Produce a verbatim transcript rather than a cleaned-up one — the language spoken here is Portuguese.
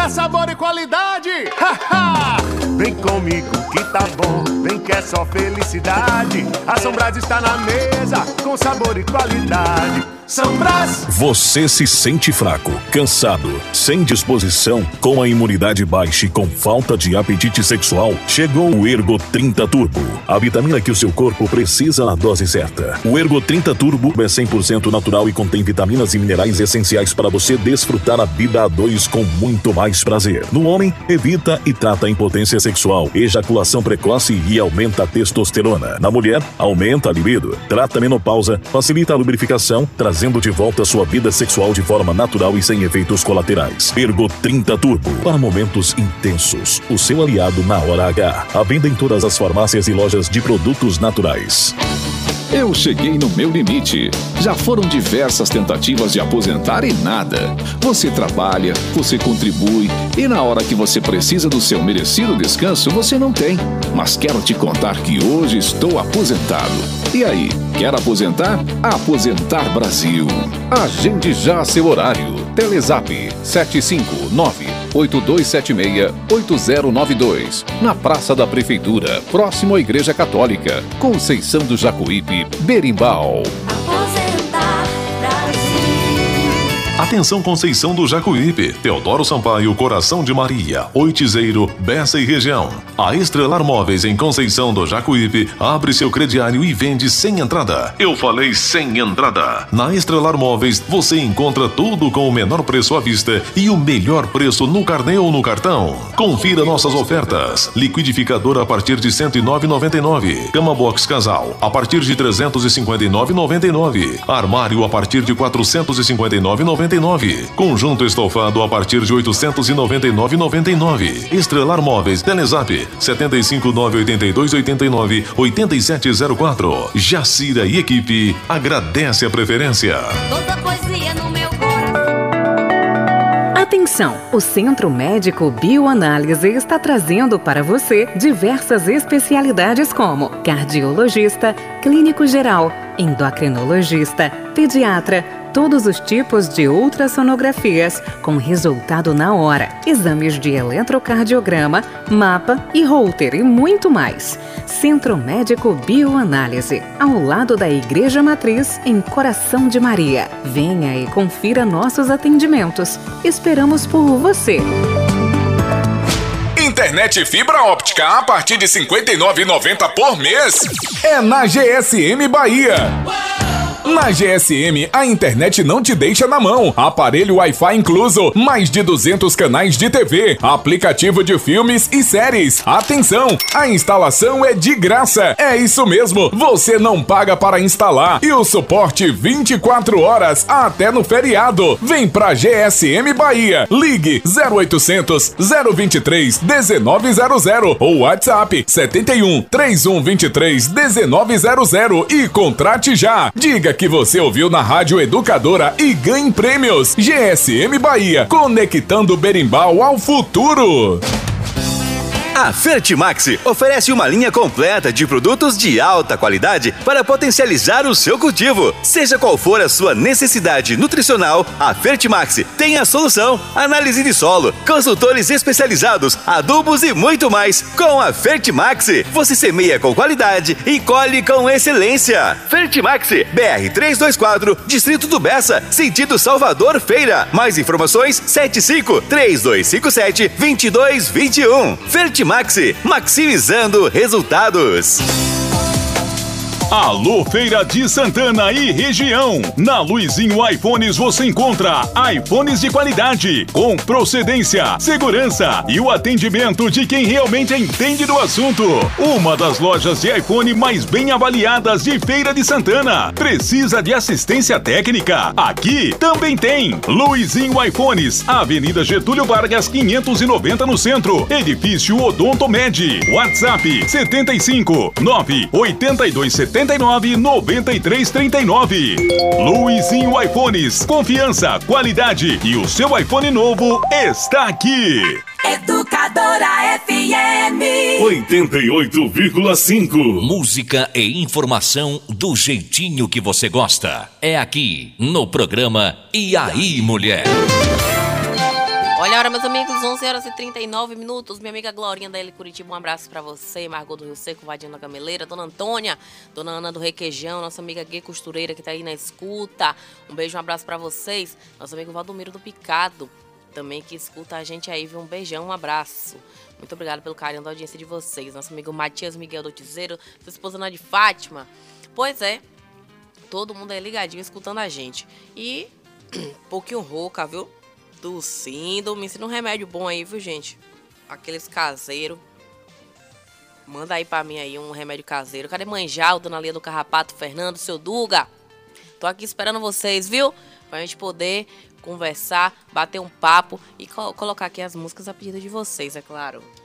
dá sabor e qualidade. Ha, ha! Vem comigo que tá bom, vem que é só felicidade. A São Brás está na mesa, com sabor e qualidade. São Brás. Você se sente fraco, cansado, sem disposição, com a imunidade baixa e com falta de apetite sexual? Chegou o Ergo trinta Turbo, a vitamina que o seu corpo precisa na dose certa. O Ergo trinta Turbo é cem por cento natural e contém vitaminas e minerais essenciais para você desfrutar a vida a dois com muito mais prazer. No homem, evita e trata a impotência sexual, ejaculação precoce e aumenta a testosterona. Na mulher, aumenta a libido, trata a menopausa, facilita a lubrificação, trazendo de volta sua vida sexual de forma natural e sem efeitos colaterais. Ergo trinta Turbo, para momentos intensos, o seu aliado na hora H. À venda em todas as farmácias e lojas de produtos naturais. Eu cheguei no meu limite. Já foram diversas tentativas de aposentar e nada. Você trabalha, você contribui e na hora que você precisa do seu merecido descanso, você não tem. Mas quero te contar que hoje estou aposentado. E aí, quer aposentar? Aposentar Brasil. Agende já seu horário. Telezap sete cinco nove, oito dois sete seis, oito zero nove dois. Na Praça da Prefeitura, próximo à Igreja Católica. Conceição do Jacuípe, Berimbau. Atenção Conceição do Jacuípe, Teodoro Sampaio, Coração de Maria, Oitizeiro, Bessa e região. A Estrelar Móveis em Conceição do Jacuípe abre seu crediário e vende sem entrada. Eu falei sem entrada. Na Estrelar Móveis você encontra tudo com o menor preço à vista e o melhor preço no carnê ou no cartão. Confira nossas ofertas. Liquidificador a partir de cento e nove reais e noventa e nove centavos. Cama Box Casal a partir de trezentos e cinquenta e nove reais e noventa e nove centavos. Armário a partir de quatrocentos e cinquenta e nove reais e noventa e nove centavos. Conjunto estofado a partir de oitocentos e noventa e nove reais e noventa e nove centavos. Estrelar Móveis, Telezap sete cinco nove, oito dois oito nove, oito sete zero quatro. Jacira e equipe agradece a preferência. Toda poesia no meu coração. Atenção! O Centro Médico Bioanálise está trazendo para você diversas especialidades como cardiologista, clínico geral, endocrinologista, pediatra, todos os tipos de ultrassonografias com resultado na hora, exames de eletrocardiograma, mapa e Holter e muito mais. Centro Médico Bioanálise, ao lado da Igreja Matriz, em Coração de Maria. Venha e confira nossos atendimentos. Esperamos por você. Internet fibra óptica a partir de cinquenta e nove reais e noventa centavos por mês. É na G S M Bahia. Na G S M, a internet não te deixa na mão. Aparelho Wi-Fi incluso, mais de duzentos canais de T V, aplicativo de filmes e séries. Atenção, a instalação é de graça. É isso mesmo, você não paga para instalar. E o suporte vinte e quatro horas, até no feriado. Vem pra G S M Bahia. Ligue zero oitocentos, zero vinte e três, dezenove zero zero ou WhatsApp setenta e um, trinta e um vinte e três, dezenove zero zero e contrate já. Diga que você ouviu na Rádio Educadora e ganhe prêmios. G S M Bahia, conectando Berimbau ao futuro. A Fertimax oferece uma linha completa de produtos de alta qualidade para potencializar o seu cultivo. Seja qual for a sua necessidade nutricional, a Fertimax tem a solução. Análise de solo, consultores especializados, adubos e muito mais. Com a Fertimax, você semeia com qualidade e colhe com excelência. Fertimax, B R trezentos e vinte e quatro, Distrito do Bessa, sentido Salvador Feira. Mais informações, sete cinco, três dois cinco sete, dois dois dois um. Fertimax, maximizando resultados. Alô, Feira de Santana e região. Na Luizinho iPhones você encontra iPhones de qualidade, com procedência, segurança e o atendimento de quem realmente entende do assunto. Uma das lojas de iPhone mais bem avaliadas de Feira de Santana. Precisa de assistência técnica? Aqui também tem. Luizinho iPhones, Avenida Getúlio Vargas quinhentos e noventa no centro, edifício Odontomed. WhatsApp setenta e cinco, nove oito dois sete nove, nove três três nove. Luizinho iPhones, confiança, qualidade e o seu iPhone novo está aqui. Educadora F M oitenta e oito vírgula cinco. Música e informação do jeitinho que você gosta. É aqui no programa E aí, Mulher. Olha a hora, meus amigos, onze horas e trinta e nove minutos. Minha amiga Glorinha da L Curitiba, um abraço pra você. Margot do Rio Seco, Vadinha da Gameleira, Dona Antônia, Dona Ana do Requeijão, nossa amiga Gui Costureira que tá aí na escuta. Um beijo, um abraço pra vocês. Nosso amigo Valdomiro do Picado, também que escuta a gente aí, viu? Um beijão, um abraço. Muito obrigada pelo carinho da audiência de vocês. Nosso amigo Matias Miguel do Tizeiro, sua esposa Ana de Fátima. Pois é, todo mundo aí ligadinho, escutando a gente. E um pouquinho rouca, viu? Tossindo, me ensina um remédio bom aí, viu, gente? Aqueles caseiros. Manda aí pra mim aí um remédio caseiro. Cadê Manjal, Dona Lia do Carrapato, Fernando, seu Duga? Tô aqui esperando vocês, viu? Pra gente poder conversar, bater um papo e co- colocar aqui as músicas a pedido de vocês, é claro.